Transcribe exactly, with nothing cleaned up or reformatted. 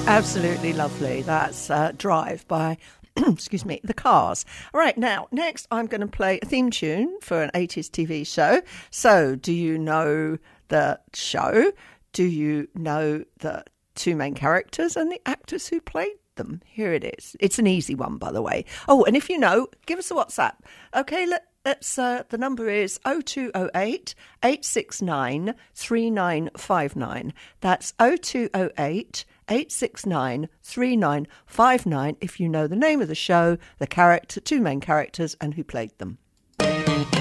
Absolutely lovely. That's uh, Drive by, excuse me, The Cars. All right, now, next I'm going to play a theme tune for an eighties T V show. So, do you know the show? Do you know the two main characters and the actors who played them? Here it is. It's an easy one, by the way. Oh, and if you know, give us a WhatsApp. Okay, let, let's, uh, the number is oh two oh eight, eight six nine, three nine five nine. That's oh two oh eight, eight six nine, three nine five nine if you know the name of the show, the character, two main characters, and who played them.